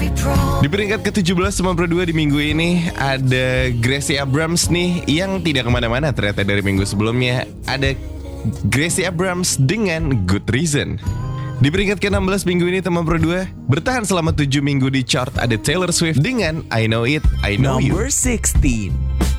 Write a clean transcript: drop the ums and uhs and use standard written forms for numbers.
Di peringkat ke-17 teman Pro 2 di minggu ini ada Gracie Abrams nih yang tidak kemana-mana ternyata dari minggu sebelumnya. Ada Gracie Abrams dengan Good Reason. Di peringkat ke-16 minggu ini teman Pro 2 bertahan selama 7 minggu di chart ada Taylor Swift dengan I Know It, I Know You. Number 16.